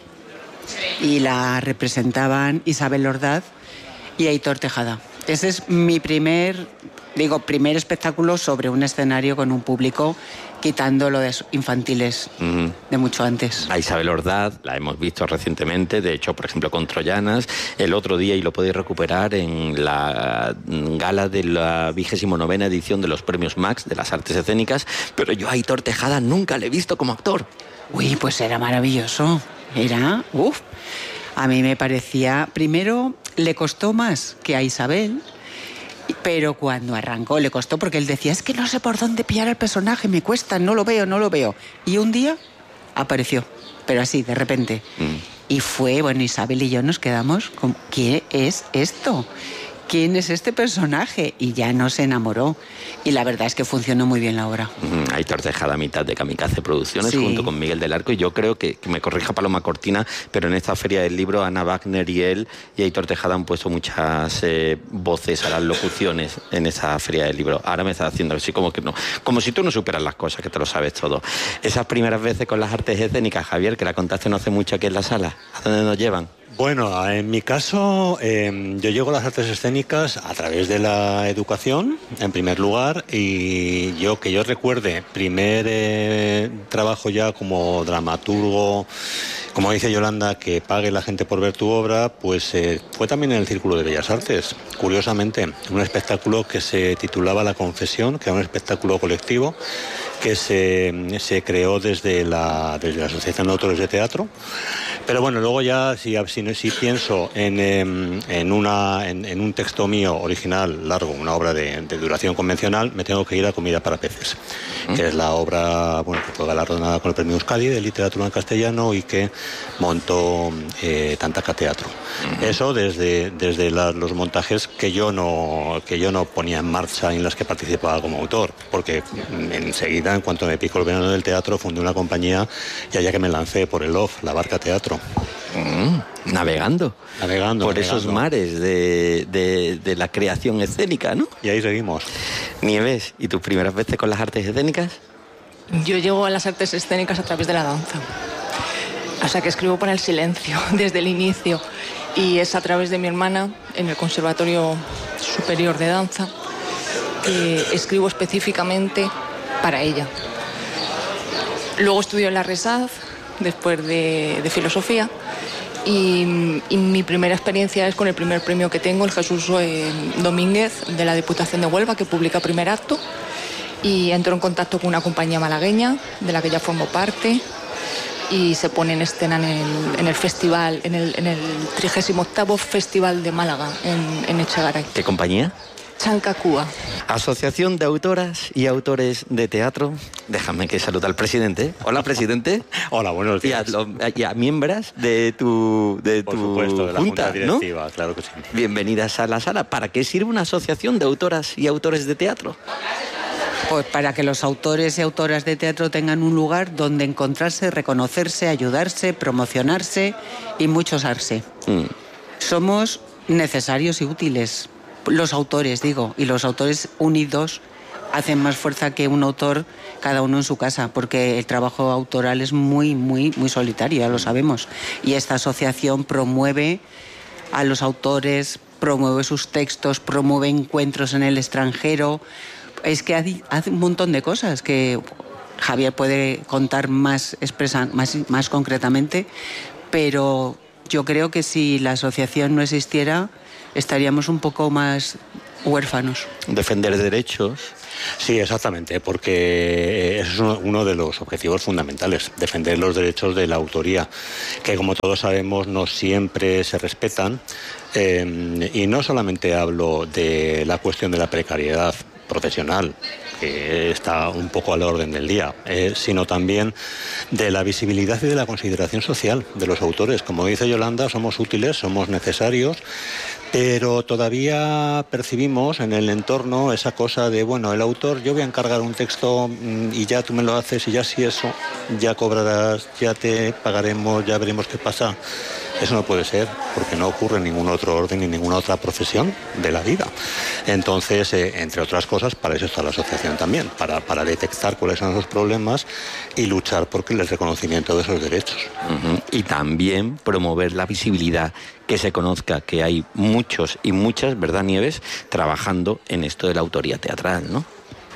y la representaban Isabel Ordaz y Aitor Tejada. Ese es mi primer, digo, primer espectáculo sobre un escenario con un público, quitando lo de infantiles uh-huh. de mucho antes. A Isabel Ordaz la hemos visto recientemente, de hecho, por ejemplo, con Troyanas, el otro día, y lo podéis recuperar en la gala de la vigésimo novena edición de los Premios Max de las Artes Escénicas, pero yo a Aitor Tejada nunca le he visto como actor. Uy, pues era maravilloso, era, uff, a mí me parecía, primero le costó más que a Isabel, pero cuando arrancó le costó porque él decía, es que no sé por dónde pillar al personaje, me cuesta, no lo veo, no lo veo. Y un día apareció, pero así, de repente. Mm. Y fue, bueno, Isabel y yo nos quedamos con, ¿qué es esto? ¿Quién es este personaje? Y ya nos enamoró. Y la verdad es que funcionó muy bien la obra. Mm, Aitor Tejada a mitad de Kamikaze Producciones, sí, junto con Miguel del Arco, y yo creo que, que me corrija Paloma Cortina, pero en esta Feria del Libro Ana Wagner y él y Aitor Tejada han puesto muchas eh, voces a las locuciones en esa Feria del Libro. Ahora me estás haciendo así como que no, como si tú no superas las cosas, que te lo sabes todo. Esas primeras veces con las artes escénicas, Javier, que la contaste no hace mucho aquí en la sala, ¿a dónde nos llevan? Bueno, en mi caso, eh, yo llego a las artes escénicas a través de la educación, en primer lugar, y yo, que yo recuerde, primer eh, trabajo ya como dramaturgo, como dice Yolanda, que pague la gente por ver tu obra, pues eh, fue también en el Círculo de Bellas Artes, curiosamente, un espectáculo que se titulaba La Confesión, que era un espectáculo colectivo, que se, se creó desde la, desde la Asociación de Autores de Teatro. Pero bueno, luego ya si, si, si pienso en, en, una, en, en un texto mío original, largo, una obra de, de duración convencional, me tengo que ir a Comida para peces, que es la obra, bueno, que fue galardonada con el Premio Euskadi de Literatura en Castellano y que montó eh, Tantaca Teatro. Uh-huh. Eso desde, desde la, los montajes que yo, no, que yo no ponía en marcha y en las que participaba como autor, porque enseguida, en cuanto me picó el verano del teatro, fundé una compañía y allá que me lancé por el O F, La Barca Teatro. Mm, navegando. Navegando. Por navegando. esos mares de, de, de la creación escénica, ¿no? Y ahí seguimos. Nieves, ¿y tus primeras veces con las artes escénicas? Yo llego a las artes escénicas a través de la danza. O sea que escribo para el silencio desde el inicio. Y es a través de mi hermana en el Conservatorio Superior de Danza que escribo específicamente para ella. Luego estudio en la RESAD, después de, de filosofía, y, y mi primera experiencia es con el primer premio que tengo, el Jesús eh, Domínguez, de la Diputación de Huelva, que publica Primer Acto, y entro en contacto con una compañía malagueña, de la que ya formo parte, y se pone en escena en el, en el festival, en el, en el trigésimo octavo Festival de Málaga, en, en Echegaray. ¿Qué compañía? Chancacúa. Asociación de Autoras y Autores de Teatro. Déjame que salude al presidente. Hola, presidente. Hola, buenos días. Y a, lo, y a miembros de tu, de Por tu supuesto, de la junta, Junta Directiva, ¿no? Claro que sí. Bienvenidas a la sala. ¿Para qué sirve una asociación de autoras y autores de teatro? Pues para que los autores y autoras de teatro tengan un lugar donde encontrarse, reconocerse, ayudarse, promocionarse y mucho usarse. Mm. Somos necesarios y útiles. Los autores, digo, y los autores unidos hacen más fuerza que un autor cada uno en su casa, porque el trabajo autoral es muy, muy, muy solitario, ya lo sabemos. Y esta asociación promueve a los autores, promueve sus textos, promueve encuentros en el extranjero. Es que hace, hace un montón de cosas que Javier puede contar más, expresa, más, más concretamente, pero yo creo que si la asociación no existiera, estaríamos un poco más huérfanos. Defender derechos. Sí, exactamente, porque ese es uno de los objetivos fundamentales, defender los derechos de la autoría, que como todos sabemos no siempre se respetan, eh, y no solamente hablo de la cuestión de la precariedad profesional, que está un poco a la orden del día, eh, sino también de la visibilidad y de la consideración social de los autores. Como dice Yolanda, somos útiles, somos necesarios, pero todavía percibimos en el entorno esa cosa de, bueno, el autor, yo voy a encargar un texto y ya tú me lo haces y ya si eso, ya cobrarás, ya te pagaremos, ya veremos qué pasa. Eso no puede ser, porque no ocurre en ningún otro orden ni ninguna otra profesión de la vida. Entonces, eh, entre otras cosas, para eso está la asociación también, para, para detectar cuáles son los problemas y luchar por el reconocimiento de esos derechos. Uh-huh. Y también promover la visibilidad, que se conozca que hay muchos y muchas, ¿verdad, Nieves?, trabajando en esto de la autoría teatral, ¿no?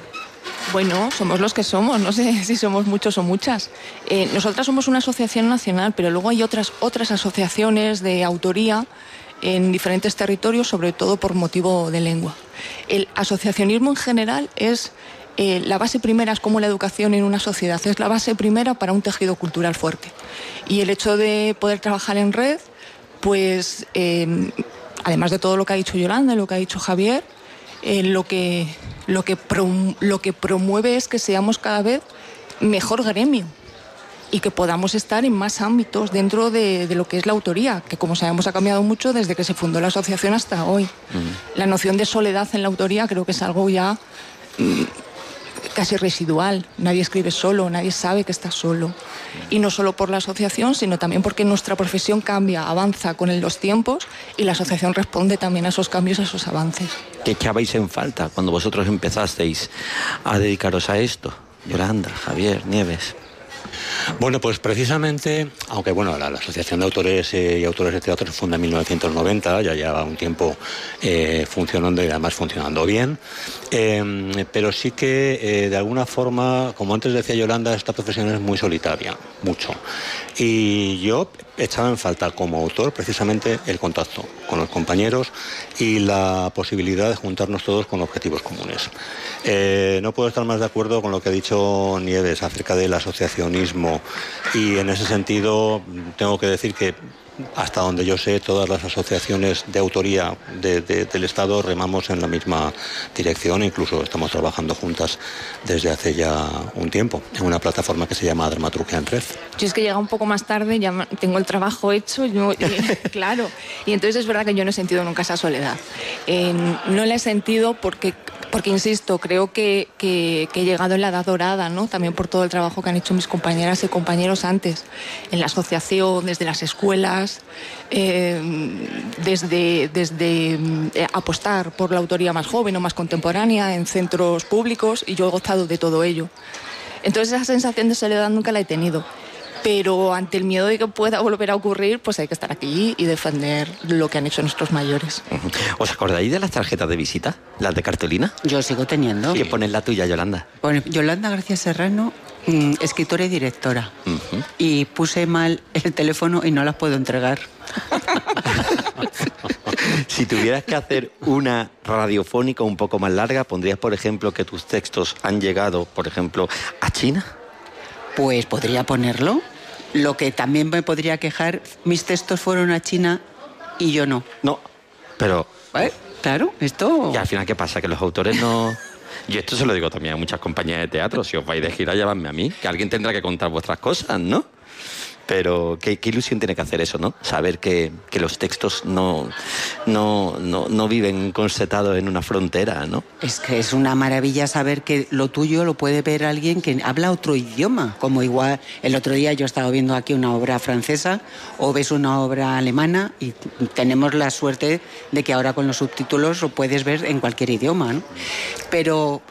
Bueno, somos los que somos, no sé si somos muchos o muchas. Eh, nosotras somos una asociación nacional, pero luego hay otras, otras asociaciones de autoría en diferentes territorios, sobre todo por motivo de lengua. El asociacionismo en general es eh, la base primera, es como la educación en una sociedad, es la base primera para un tejido cultural fuerte. Y el hecho de poder trabajar en red, pues eh, además de todo lo que ha dicho Yolanda y lo que ha dicho Javier, eh, lo que... Lo que, prom- lo que promueve es que seamos cada vez mejor gremio y que podamos estar en más ámbitos dentro de, de lo que es la autoría, que como sabemos ha cambiado mucho desde que se fundó la asociación hasta hoy. Uh-huh. La noción de soledad en la autoría creo que es algo ya mm, casi residual. Nadie escribe solo, nadie sabe que está solo. Y no solo por la asociación, sino también porque nuestra profesión cambia, avanza con los tiempos y la asociación responde también a esos cambios, a esos avances. ¿Qué echabais en falta cuando vosotros empezasteis a dedicaros a esto? Yolanda, Javier, Nieves. Bueno, pues precisamente, aunque bueno, la, la Asociación de Autores eh, y Autores de Teatro se funda en mil novecientos noventa, ya lleva un tiempo eh, funcionando y además funcionando bien, eh, pero sí que eh, de alguna forma, como antes decía Yolanda, esta profesión es muy solitaria, mucho. Y yo echaba en falta como autor precisamente el contacto con los compañeros y la posibilidad de juntarnos todos con objetivos comunes. Eh, no puedo estar más de acuerdo con lo que ha dicho Nieves acerca del asociacionismo, y en ese sentido tengo que decir que hasta donde yo sé, todas las asociaciones de autoría de, de, del Estado remamos en la misma dirección, incluso estamos trabajando juntas desde hace ya un tiempo en una plataforma que se llama Dramaturgia en Red. Yo es que llega un poco más tarde, ya tengo el trabajo hecho, yo, y, claro, y entonces es verdad que yo no he sentido nunca esa soledad. Eh, no la he sentido porque, porque insisto, creo que, que, que he llegado en la edad dorada, ¿no? También por todo el trabajo que han hecho mis compañeras y compañeros antes, en la asociación, desde las escuelas, Eh, desde, desde eh, apostar por la autoría más joven o más contemporánea en centros públicos, y yo he gozado de todo ello. Entonces esa sensación de soledad nunca la he tenido, pero ante el miedo de que pueda volver a ocurrir, pues hay que estar aquí y defender lo que han hecho nuestros mayores. ¿Os acordáis de las tarjetas de visita? ¿Las de cartulina? Yo sigo teniendo. ¿Qué pones la tuya, Yolanda? Bueno, Yolanda García Serrano, mm, escritora y directora. Uh-huh. Y puse mal el teléfono y no las puedo entregar. Si tuvieras que hacer una radiofónica un poco más larga, ¿pondrías, por ejemplo, que tus textos han llegado, por ejemplo, a China? Pues podría ponerlo. Lo que también me podría quejar, mis textos fueron a China y yo no. No, pero... ¿Eh? Claro, esto... Y al final, ¿qué pasa? Que los autores no... Yo esto se lo digo también a muchas compañías de teatro. Si os vais de gira, llamadme a mí, que alguien tendrá que contar vuestras cosas, ¿no? Pero qué, qué ilusión tiene que hacer eso, ¿no? Saber que, que los textos no, no, no, no viven consetados en una frontera, ¿no? Es que es una maravilla saber que lo tuyo lo puede ver alguien que habla otro idioma. Como igual el otro día yo estaba viendo aquí una obra francesa o ves una obra alemana y tenemos la suerte de que ahora con los subtítulos lo puedes ver en cualquier idioma, ¿no? Pero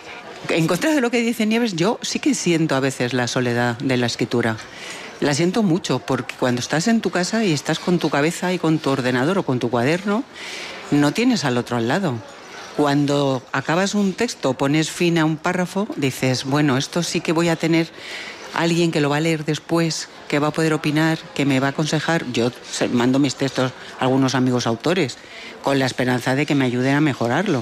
en contra de lo que dice Nieves, yo sí que siento a veces la soledad de la escritura. La siento mucho, porque cuando estás en tu casa y estás con tu cabeza y con tu ordenador o con tu cuaderno, no tienes al otro al lado. Cuando acabas un texto, pones fin a un párrafo, dices, bueno, esto sí que voy a tener alguien que lo va a leer después, que va a poder opinar, que me va a aconsejar. Yo mando mis textos a algunos amigos autores, con la esperanza de que me ayuden a mejorarlo.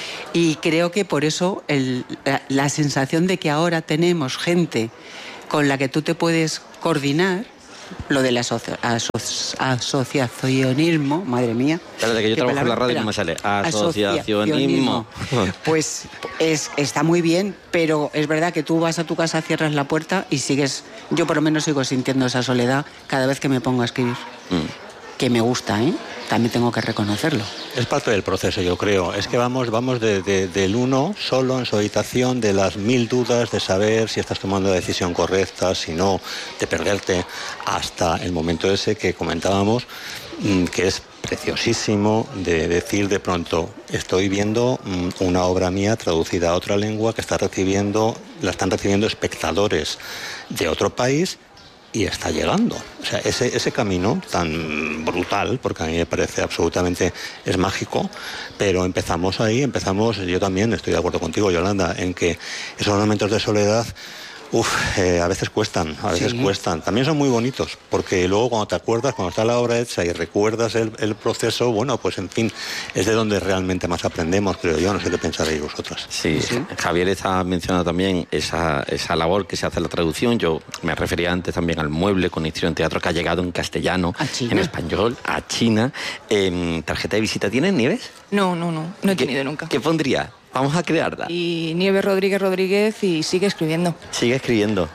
Y creo que por eso el, la, la sensación de que ahora tenemos gente con la que tú te puedes coordinar, lo del asoci- aso- asociacionismo, madre mía. Espérate, que yo trabajo en la radio y no me sale. Asociacionismo. Pues es, está muy bien, pero es verdad que tú vas a tu casa, cierras la puerta y sigues, yo por lo menos sigo sintiendo esa soledad cada vez que me pongo a escribir. Mm. Que me gusta, ¿eh? También tengo que reconocerlo. Es parte del proceso, yo creo. Es que vamos, vamos de, de, del uno solo en su habitación, de las mil dudas de saber si estás tomando la decisión correcta, si no, de perderte, hasta el momento ese que comentábamos, que es preciosísimo, de decir de pronto, estoy viendo una obra mía traducida a otra lengua que está recibiendo, la están recibiendo espectadores de otro país, y está llegando. O sea, ese, ese camino tan brutal, porque a mí me parece absolutamente, es mágico, pero empezamos ahí, empezamos, yo también estoy de acuerdo contigo, Yolanda, en que esos momentos de soledad, uff, eh, a veces cuestan, a veces sí. cuestan. También son muy bonitos, porque luego cuando te acuerdas, cuando está la obra hecha y recuerdas el, el proceso, bueno, pues en fin, es de donde realmente más aprendemos, creo yo, no sé qué pensaréis vosotras. Sí, sí. Javier está mencionando también esa, esa labor que se hace en la traducción. Yo me refería antes también al mueble con Historia en Teatro, que ha llegado en castellano, en español, a China. Eh, ¿Tarjeta de visita tienes, Nieves? No, no, no, no he tenido nunca. ¿Qué pondría? Vamos a crearla. Y Nieves Rodríguez Rodríguez y sigue escribiendo. Sigue escribiendo.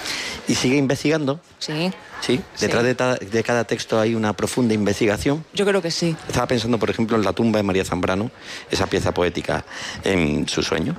¿Y sigue investigando? Sí. ¿Sí? ¿Detrás sí. De, ta- de cada texto hay una profunda investigación? Yo creo que sí. Estaba pensando, por ejemplo, en La tumba de María Zambrano, esa pieza poética en Su sueño.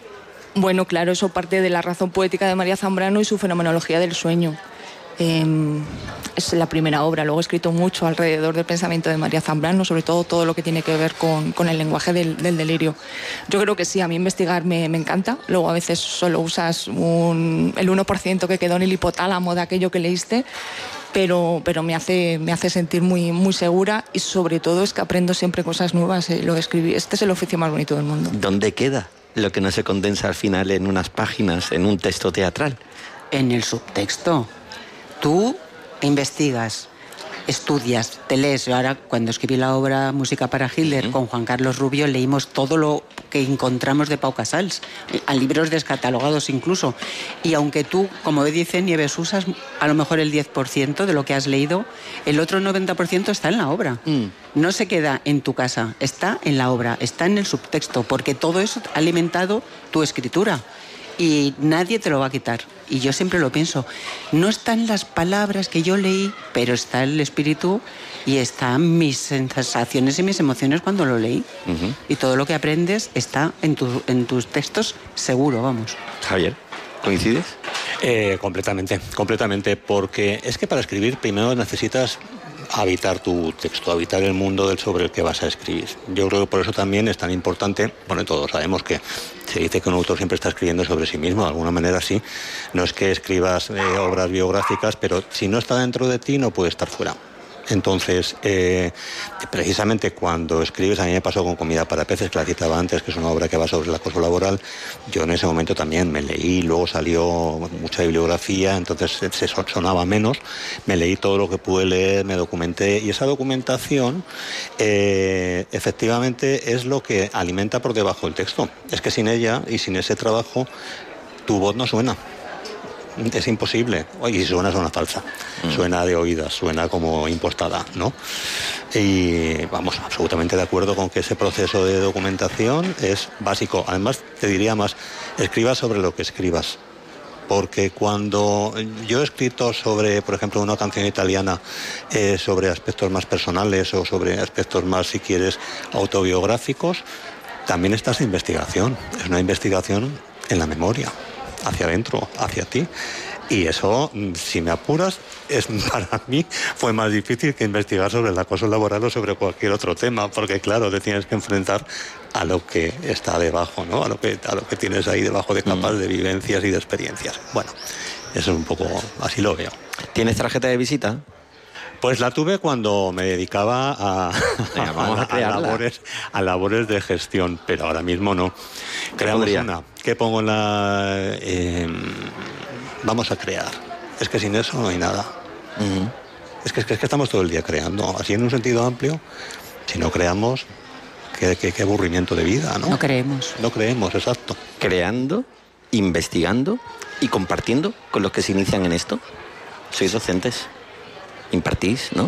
Bueno, claro, eso parte de la razón poética de María Zambrano y su fenomenología del sueño. Eh, es la primera obra. Luego he escrito mucho alrededor del pensamiento de María Zambrano, sobre todo todo lo que tiene que ver con, con el lenguaje del, del delirio. Yo creo que sí, a mí investigar me, me encanta. Luego a veces solo usas un, el uno por ciento que quedó en el hipotálamo de aquello que leíste, pero, pero me, hace, me hace sentir muy, muy segura, y sobre todo es que aprendo siempre cosas nuevas. Eh, lo de escribir, este es el oficio más bonito del mundo. ¿Dónde queda lo que no se condensa al final en unas páginas, en un texto teatral? En el subtexto. Tú investigas, estudias, te lees. Yo ahora, cuando escribí la obra Música para Hitler, uh-huh, con Juan Carlos Rubio, leímos todo lo que encontramos de Pau Casals, a libros descatalogados incluso. Y aunque tú, como dice Nieves, usas a lo mejor el diez por ciento de lo que has leído, el otro noventa por ciento está en la obra. Mm. No se queda en tu casa, está en la obra, está en el subtexto, porque todo eso ha alimentado tu escritura. Y nadie te lo va a quitar. Y yo siempre lo pienso. No están las palabras que yo leí, pero está el espíritu y están mis sensaciones y mis emociones cuando lo leí. Uh-huh. Y todo lo que aprendes está en, tu, en tus textos, seguro, vamos. Javier, ¿coincides? Eh, completamente, completamente. Porque es que para escribir primero necesitas habitar tu texto, habitar el mundo del sobre el que vas a escribir. Yo creo que por eso también es tan importante, bueno, todos sabemos que se dice que un autor siempre está escribiendo sobre sí mismo, de alguna manera sí. No es que escribas eh, obras biográficas, pero si no está dentro de ti no puede estar fuera. Entonces, eh, precisamente cuando escribes, a mí me pasó con Comida para peces, que la citaba antes, que es una obra que va sobre el acoso laboral. Yo en ese momento también me leí, luego salió mucha bibliografía, entonces se sonaba menos. Me leí todo lo que pude leer, me documenté, y esa documentación eh, efectivamente es lo que alimenta por debajo el texto. Es que sin ella y sin ese trabajo, tu voz no suena. Es imposible. Y si suena, suena falsa. Mm. Suena de oídas, suena como impostada, ¿no? Y vamos, absolutamente de acuerdo con que ese proceso de documentación es básico. Además, te diría más, escribas sobre lo que escribas. Porque cuando yo he escrito sobre, por ejemplo, una canción italiana, eh, sobre aspectos más personales o sobre aspectos más, si quieres, autobiográficos, también está esa investigación. Es una investigación en la memoria, hacia adentro, hacia ti. Y eso, si me apuras, es para mí fue más difícil que investigar sobre el acoso laboral o sobre cualquier otro tema, porque claro, te tienes que enfrentar a lo que está debajo, ¿no? A lo que, a lo que tienes ahí debajo de capas mm. de vivencias y de experiencias. Bueno, eso es un poco, así lo veo. ¿Tienes tarjeta de visita? Pues la tuve cuando me dedicaba a, Venga, vamos a, a, a, labores, a labores de gestión, pero ahora mismo no. Creamos una. ¿Qué pongo en la...? Eh, vamos a crear. Es que sin eso no hay nada. Uh-huh. Es, que, es, que, es que estamos todo el día creando. Así en un sentido amplio, si no creamos, qué, qué, qué aburrimiento de vida, ¿no? No creemos. No creemos, exacto. Creando, investigando y compartiendo con los que se inician en esto. Sois docentes. Impartís, ¿no?